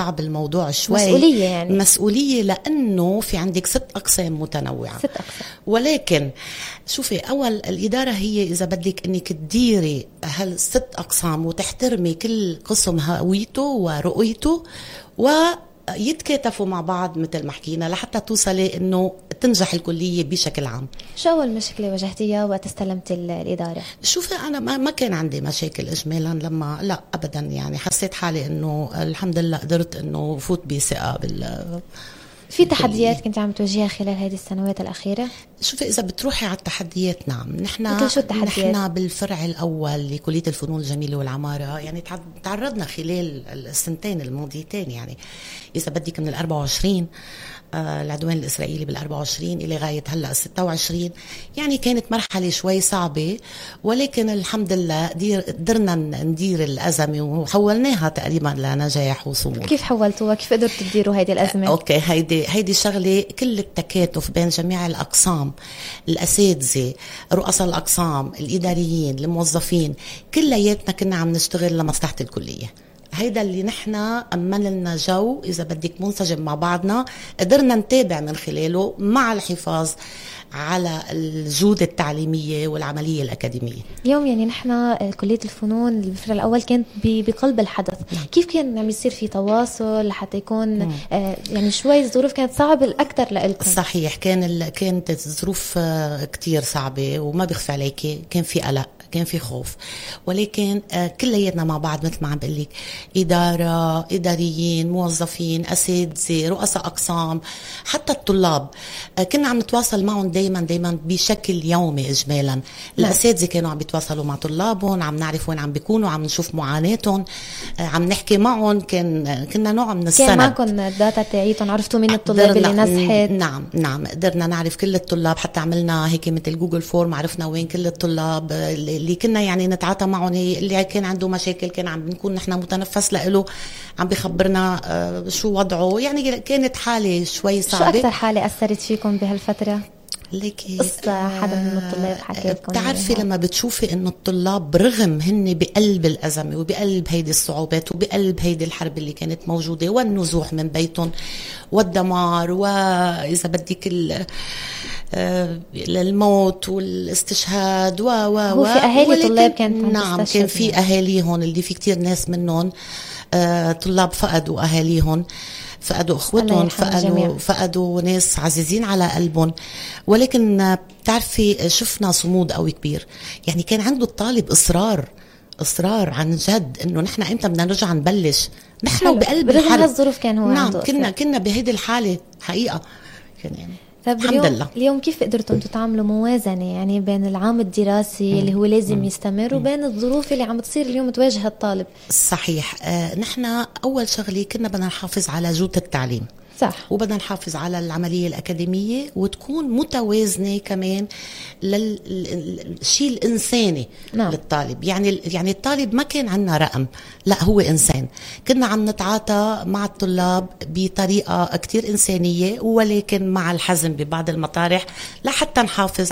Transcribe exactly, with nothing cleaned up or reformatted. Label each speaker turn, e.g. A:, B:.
A: صعب الموضوع شوي.
B: مسؤولية يعني.
A: مسؤولية لأنه في عندك ست أقسام متنوعة.
B: ست أقسام.
A: ولكن شوفي، أول الإدارة هي إذا بدك أنك تديري هالست أقسام وتحترمي كل قسم هويته ورؤيته ويتكاتفوا مع بعض مثل ما حكينا لحتى توصلي أنه تنجح الكلية بشكل عام.
B: شو أول مشكلة واجهتيها وقت استلمت الإدارة؟
A: شوفي، أنا ما كان عندي مشاكل إجمالا، لما لا أبدا يعني حسيت حالي أنه الحمد لله قدرت أنه فوت بثقة بال.
B: في تحديات كنت عم تواجهها خلال هذه السنوات الأخيرة؟
A: شوفي، إذا بتروحي على التحديات، نعم، نحن
B: مثل شو التحديات؟
A: نحن بالفرع الأول لكلية الفنون الجميلة والعمارة يعني تعرضنا خلال السنتين الماضيتين، يعني إذا بدك من الأربعة وعشرين آه العدوان الإسرائيلي بالأربعة وعشرين إلى غاية هلأ الستة وعشرين، يعني كانت مرحلة شوي صعبة، ولكن الحمد لله قدرنا ندير الأزمة وحولناها تقريبا لنجاح وصمود.
B: كيف حولتوها؟ كيف قدرتوا تديروا هيدي الأزمة؟
A: آه أوكي، هيدي هيدي شغلة كل التكاتف بين جميع الأقسام، الأساتذة، رؤساء الأقسام، الإداريين، الموظفين، كلياتنا كنا عم نشتغل لمصلحة الكلية. هيدا اللي نحن أمن لنا جو إذا بدك منسجم مع بعضنا، قدرنا نتابع من خلاله مع الحفاظ على الجودة التعليمية والعملية الأكاديمية.
B: اليوم يعني نحن كلية الفنون بالفرع الأول كانت بقلب الحدث. نعم. كيف كان عم يصير في تواصل لحتى يكون آه يعني شوي الظروف كانت صعبة الأكثر لإلكم؟
A: صحيح، كان ال... كانت الظروف آه كتير صعبة، وما بخفى عليكي كان في قلق، كان في خوف، ولكن آه كلياتنا مع بعض مثل ما عم بقول لك، إدارة، إداريين، موظفين، أساتذة، رؤساء أقسام، حتى الطلاب، آه كنا عم نتواصل معهم دايما دايما بشكل يومي إجمالا. الأساتذة كانوا عم بيتواصلوا مع طلابهم، عم نعرف وين عم بيكونوا، عم نشوف معاناتهم، آه عم نحكي معهم، كان كنا نوع من السند.
B: كان معكم الداتا تاعيتهم، عرفتوا مين الطلاب اللي نجحت؟
A: نعم نعم، قدرنا نعرف كل الطلاب، حتى عملنا هيك مثل جوجل فورم، عرفنا وين كل الطلاب اللي كنا يعني نتعاطى معهم، اللي كان عنده مشاكل كان عم نكون نحن متنفس له، عم بيخبرنا آه شو وضعه. يعني كانت حالة شوي صعبة.
B: شو أكثر حالة أثرت فيكم بهالفترة؟
A: ليكي
B: قصة حدا من الطلاب حكى لكم؟
A: بتعرفي لما بتشوفي انه الطلاب برغم هن بقلب الأزمة وبقلب هيدي الصعوبات وبقلب هيدي الحرب اللي كانت موجودة والنزوح من بيتهم والدمار وإذا بدك للموت والاستشهاد و و
B: و في أهالي طلاب كانت
A: نعم، كان في أهاليهم اللي في كتير ناس منهم آه طلاب فقدوا أهاليهم، فقدوا أخوتهم، فقدوا, فقدوا ناس عزيزين على قلبهم. ولكن بتعرفي شفنا صمود قوي كبير، يعني كان عنده الطالب إصرار إصرار عن جد إنه نحن إمتى بدنا نرجع نبلش، نحن بقلب الحرب.
B: هالظروف كان هو
A: نعم
B: عنده
A: كنا كنا بهيدي الحالة حقيقة يعني.
B: طيب اليوم, لله. اليوم كيف قدرتوا انتم تعملوا موازنة يعني بين العام الدراسي مم. اللي هو لازم مم. يستمر وبين الظروف اللي عم تصير اليوم تواجه الطالب؟
A: صحيح، آه نحن أول شغلة كنا بدنا نحافظ على جودة التعليم،
B: صح،
A: وبدنا نحافظ على العملية الأكاديمية وتكون متوازنة كمان للشيء الإنساني. نعم. للطالب، يعني يعني الطالب ما كان عنا رقم، لا هو إنسان. كنا عم نتعاطى مع الطلاب بطريقة كتير إنسانية، ولكن مع الحزم ببعض المطارح لحتى نحافظ